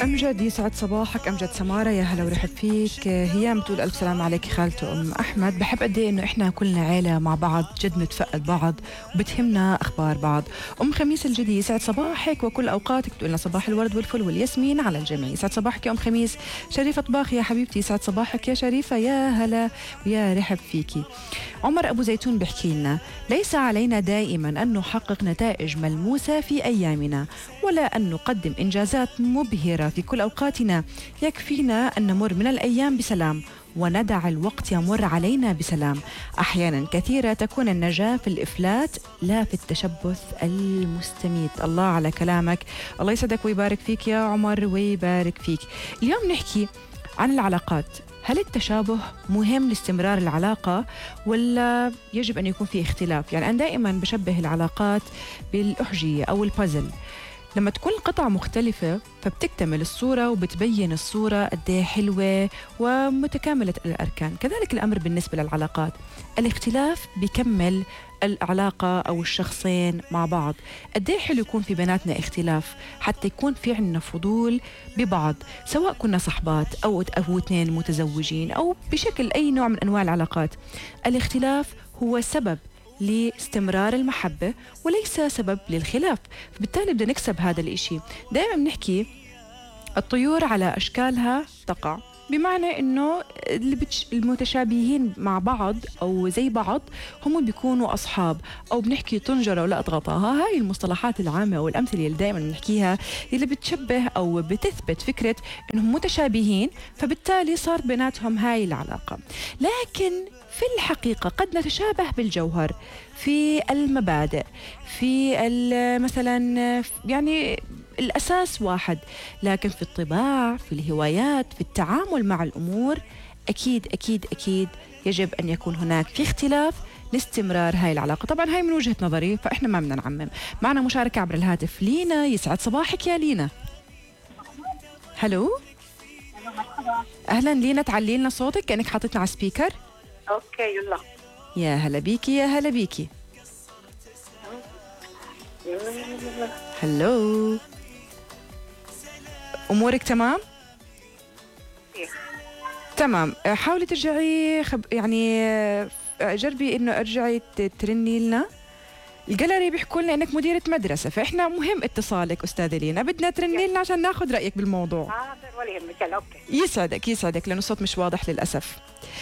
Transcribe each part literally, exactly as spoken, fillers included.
أمجد يسعد صباحك. أمجد سمارة، يا هلا ورحب فيك. هيام بتقول ألف سلام عليك خالته أم أحمد. بحب قد إيه إنه إحنا كلنا عيلة مع بعض، جد نتفقد بعض وبتهمنا أخبار بعض. أم خميس الجدي يسعد صباحك وكل أوقاتك، بتقول لنا صباح الورد والفل والياسمين على الجميع. يسعد صباحك يا أم خميس. شريفة طباخ يا حبيبتي، يسعد صباحك يا شريفة، يا هلا ويا رحب فيكي. عمر أبو زيتون بيحكي لنا ليس علينا دائما أن نحقق نتائج ملموسة في أيامنا، ولا أن نقدم إنجازات مبهرة في كل أوقاتنا. يكفينا أن نمر من الأيام بسلام وندع الوقت يمر علينا بسلام. أحيانا كثيرة تكون النجاة في الإفلات لا في التشبث المستميت. الله على كلامك، الله يسعدك ويبارك فيك يا عمر ويبارك فيك. اليوم نحكي عن العلاقات. هل التشابه مهم لاستمرار العلاقة ولا يجب أن يكون في اختلاف؟ يعني أنا دائما بشبه العلاقات بالأحجية أو البازل. لما تكون القطع مختلفة فبتكتمل الصورة وبتبين الصورة قد ايه حلوة ومتكاملة الأركان. كذلك الأمر بالنسبة للعلاقات، الاختلاف بيكمل العلاقة أو الشخصين مع بعض. قد ايه حلو يكون في بيناتنا اختلاف حتى يكون في عنا فضول ببعض، سواء كنا صحبات أو أو اثنين متزوجين أو بشكل أي نوع من أنواع العلاقات. الاختلاف هو سبب لاستمرار المحبة وليس سبب للخلاف، فبالتالي بدنا نكسب هذا الإشي. دائما بنحكي الطيور على أشكالها تقع، بمعنى إنه اللي بتش... المتشابهين مع بعض أو زي بعض هم بيكونوا أصحاب، أو بنحكي طنجرة ولا أضغطها. هاي المصطلحات العامة والأمثلة اللي دائما بنحكيها اللي بتشبه أو بتثبت فكرة إنهم متشابهين، فبالتالي صار بيناتهم هاي العلاقة. لكن في الحقيقة قد نتشابه بالجوهر، في المبادئ، في مثلا يعني الأساس واحد، لكن في الطباع، في الهوايات، في التعامل مع الأمور أكيد أكيد أكيد يجب أن يكون هناك في اختلاف لاستمرار هاي العلاقة. طبعا هاي من وجهة نظري، فإحنا ما بدنا نعمم. معنا مشاركة عبر الهاتف. لينا، يسعد صباحك يا لينا. هلو، أهلا لينا، تعلي لنا صوتك كأنك حاطتنا على سبيكر. اوكي يلا. يا هلا بيكي، يا هلا بيكي. هلو، امورك تمام؟ تمام. حاولي ترجعي خب... يعني جربي انه ارجعي ترني لنا. الجاليري بيحكوا لنا انك مديرة مدرسة، فاحنا مهم اتصالك استاذة لينا، بدنا ترني لنا عشان ناخذ رايك بالموضوع. حاضر ولا يهمك. اوكي. يسعدك يسعدك، لانه الصوت مش واضح للاسف.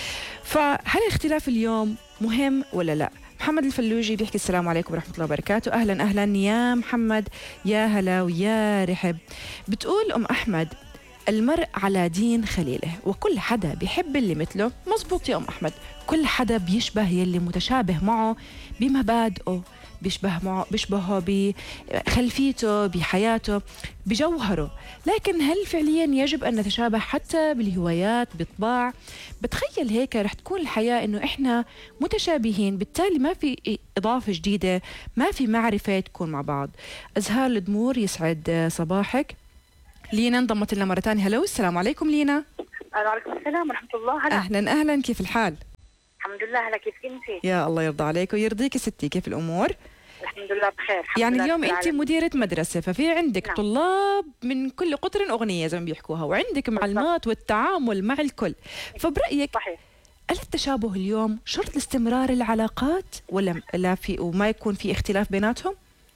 فهل الاختلاف اليوم مهم ولا لا؟ محمد الفلوجي بيحكي السلام عليكم ورحمة الله وبركاته. أهلا أهلا يا محمد، يا هلا ويا رحب. بتقول أم أحمد المرء على دين خليله، وكل حدا بيحب اللي مثله. مزبوط يا أم أحمد، كل حدا بيشبه يلي متشابه معه بمبادئه، بيشبه معه بيشبهه بخلفيته، بحياته، بجوهره. لكن هل فعليا يجب أن نتشابه حتى بالهوايات، بالطباع؟ بتخيل هيك رح تكون الحياة إنه إحنا متشابهين، بالتالي ما في إضافة جديدة، ما في معرفة تكون مع بعض. أزهار الدمور يسعد صباحك. لينا انضمت لنا مرة ثانية. هلو، السلام عليكم لينا. وعليكم السلام ورحمة الله. هلا. أهلا أهلا، كيف الحال؟ الحمد لله. هلا، كيف انت؟ يا الله يرضى عليك ويرضيك كيف كيف الأمور؟ الحمد لله بخير. الحمد يعني لله اليوم أنت العالم. مديرة مدرسة، ففي عندك نعم. طلاب من كل قطر أغنية زي ما بيحكوها، وعندك معلومات والتعامل مع الكل. فبرأيك صحيح، هل التشابه اليوم شرط لاستمرار العلاقات ولا لا، في وما يكون في اختلاف بيناتهم؟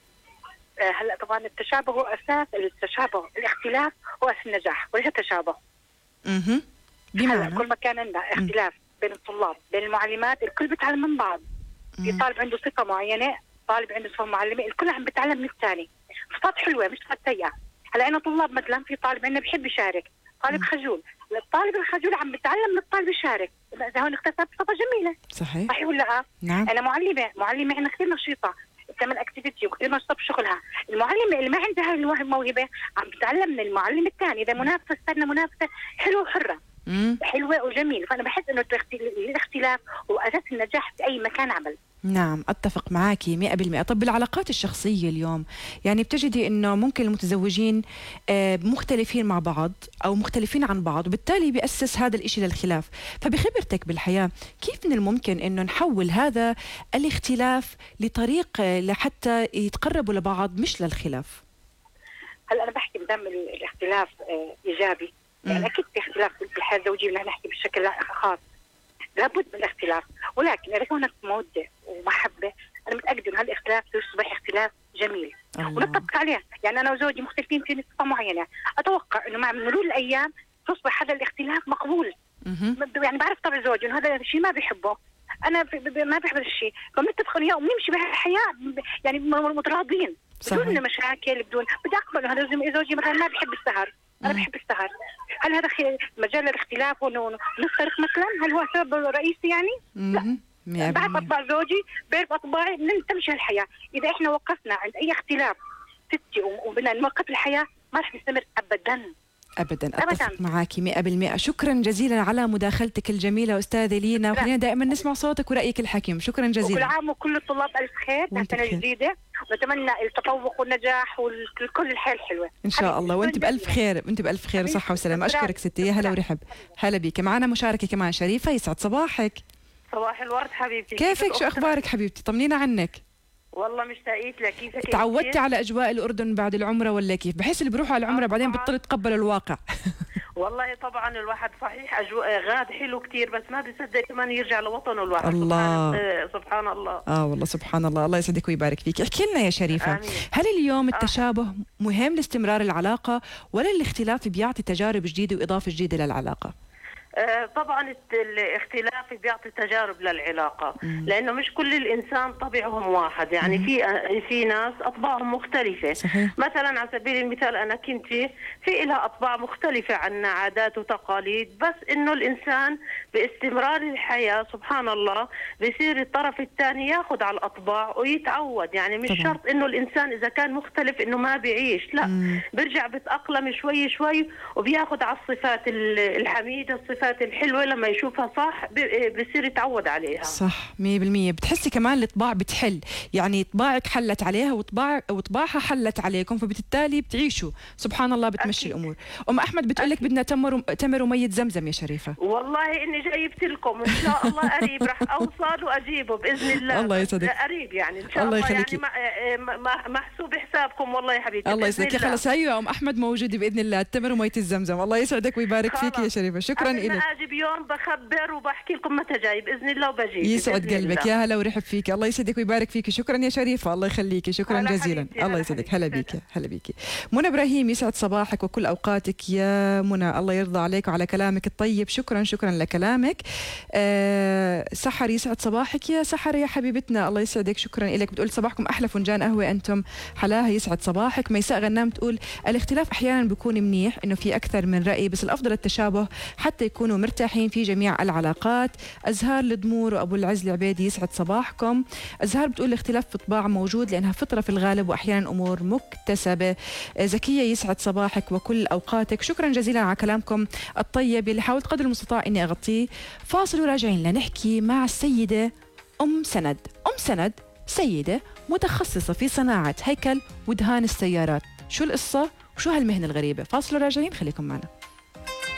آه هلا طبعا التشابه هو اساس التشابه، الاختلاف هو اساس النجاح وليس التشابه. اها، بمعنى كل ما كان عندنا اختلاف بين الطلاب، بين المعلمات، الكل بيتعلم من بعض. في طالب عنده صفة معينة، طالب عنده صفة معلمة، الكل عم بيتعلم من الثاني. صفات حلوة مش صفات سيئة. هلا أنا طلاب مثلا، في طالب عندنا بيحب يشارك، طالب مم. خجول، الطالب الخجول عم بيتعلم من الطالب يشارك، إذا هون اكتسب صفة جميلة. صحيح صحيح ولا لا؟ نعم. أنا معلمة، معلمة عندنا كثير نشيطة، بتعمل اكتيفيتي وكثير نشطة بشغلها. المعلمة اللي ما عندها هاي الموهبة عم بتتعلم من المعلم الثاني، إذا منافسة صرنا منافسة حلوة وحرة. مم. حلوة وجميلة. فأنا بحس إنه الاختلاف هو أساس النجاح في أي مكان عمل. نعم، أتفق معاكي مئة بالمئة. طب بالعلاقات الشخصية اليوم، يعني بتجدي أنه ممكن المتزوجين مختلفين مع بعض أو مختلفين عن بعض، وبالتالي بيأسس هذا الإشي للخلاف. فبخبرتك بالحياة كيف من الممكن أنه نحول هذا الاختلاف لطريق لحتى يتقربوا لبعض مش للخلاف؟ هلا انا بحكي بدم الاختلاف آه ايجابي، يعني مم. اكيد في اختلاف في الحياه الزوجيه، بدنا نحكي بشكل خاص، لابد من الاختلاف، ولكن اذا كانت موده ومحبه انا متاكده ان هالاختلاف يصبح اختلاف جميل الله. ونطبق عليه. يعني انا وزوجي مختلفين في نقطه معينه، اتوقع انه مع مرور الايام تصبح هذا الاختلاف مقبول. مهم. يعني بعرف طبع زوجي انه هذا الشيء ما بيحبه، انا ب- ب- ما بحب هذا الشيء، فبنتفق انا وياه وبنمشي بهالحياه ب- يعني م- متراضين صحيح. بدون مشاكل، بدون بدي اقبل هذا زوجي زوجي مثلا ما بيحب السهر، انا مم. بحب السهر، هل هذا خي- مجال الاختلاف ونفترق مثلا؟ هل هو سبب رئيسي يعني؟ مهم. مية بعرف بالمية. اطباع زوجي، بعرف اطباعي، بدنا تمشي الحياه. اذا احنا وقفنا عند اي اختلاف ستي وبدنا نوقف الحياه ما رح نستمر ابدا. ابدا أبداً. اتفق معك مئة بالمئة. شكرا جزيلا على مداخلتك الجميله استاذه لينا، وخلينا دائما نسمع صوتك ورايك الحكيم. شكرا وكل جزيلا. عام وكل الطلاب الف خير، وأنت سنه بخير. جديده، ونتمنى التفوق والنجاح وكل الحياه الحلوه ان شاء حبيبتي، الله، وانت شكراً بالف جزيلاً. خير، انت بالف خير وصحه وسلامه. شكراً. اشكرك ستي، يا هلا شكراً. ورحب. هلا بيك. معنا مشاركه كمان شريفه، يسعد صباحك. صباح الورد حبيبتي. كيفك؟ شو أختنا؟ اخبارك حبيبتي؟ طمنينا عنك. والله مشتاقيت لك. كيفك؟ تعودتي على اجواء الاردن بعد العمره ولا كيف؟ بحس اللي بيروحوا على العمره آه بعدين طبعاً. بيضطروا يتقبلوا الواقع. والله طبعا الواحد صحيح اجواء غاد حلو كتير، بس ما بيصدق كمان يرجع لوطنه الواحد. الله. سبحان, آه، سبحان الله. اه والله سبحان الله. الله يسعدك ويبارك فيك. احكي لنا يا شريفه، آمين. هل اليوم التشابه مهم لاستمرار العلاقه ولا الاختلاف بيعطي تجارب جديده واضافه جديده للعلاقه؟ آه، طبعا الت- الاختلاف بيعطي تجارب للعلاقة، لأنه مش كل الإنسان طبعهم واحد، يعني في آه، في ناس أطباعهم مختلفة. صحيح. مثلا على سبيل المثال أنا كنت في لها أطباع مختلفة عنا، عادات وتقاليد، بس إنه الإنسان باستمرار الحياة سبحان الله بيصير الطرف الثاني ياخذ على الأطباع ويتعود. يعني مش طبعاً. شرط إنه الإنسان إذا كان مختلف إنه ما بيعيش، لا، مم. بيرجع بيتأقلم شوي شوي وبياخذ على الصفات ال- الحميدة، الصفات الحلوة، لما يشوفها صح ب- بصير يتعود عليها. صح مية بالمية. بتحسي كمان الطباع بتحل، يعني طباعك حلت عليها وطباع وطباعها حلت عليكم، فبالتالي بتعيشوا سبحان الله، بتمشي أكيد. الامور. ام احمد بتقول لك بدنا تمر تمر ومية زمزم يا شريفه. والله اني جايبت لكم ان شاء الله قريب رح اوصل واجيبه باذن الله. الله يسعدك. قريب يعني ان شاء الله الله, يخليكي. يعني مع- مع- محسوب حسابكم والله يا حبيبتي. الله بإذن يسعدك. الله. خلص هيو ام احمد موجوده باذن الله، التمر ومية الزمزم. الله يسعدك ويبارك فيك يا خلاص. شريفه. شكرا قبل ما لك. اجي بيوم بخبر وبحكي لكم متى جاي باذن الله وبجي. يسعد بإذن قلبك، الله. يا هلا ورحب فيك. الله يسعدك ويبارك فيك. شكرا يا شريفه، الله يخليكي. شكرا هلا جزيلا. حبيبتي، الله هلا يسعدك. هلا حبيبتي. بيك هلا بيك. منى ابراهيم، يسعد صباحك وكل اوقاتك يا منى. الله يرضى عليك وعلى كلامك الطيب. شكرا شكرا لكلامك. أه سحر، يسعد صباحك يا سحر يا حبيبتنا. الله يسعدك. شكرا لك. بتقول صباحكم احلى فنجان قهوه انتم حلاها. يسعد صباحك. ميساء غنام بتقول الاختلاف احيانا بيكون منيح، انه في اكثر من راي، بس الافضل التشابه حتى يكونوا مرتاحين في جميع العلاقات. ازهار الدمور وابو العز العبيدي، يسعد صباحكم. ازهار بتقول الاختلاف في الطباع موجود لانها فطره في الغالب واحيانا امور مكتسبه. زكيه، يسعد صباحك وكل اوقاتك. شكرا جزيلا على كلامكم الطيب اللي حاولت قدر المستطاع اني اغطيه. فاصل وراجعين لنحكي مع السيده ام سند. ام سند سيده متخصصه في صناعه هيكل ودهان السيارات. شو القصه وشو هالمهنه الغريبه؟ فاصل وراجعين، خليكم معنا.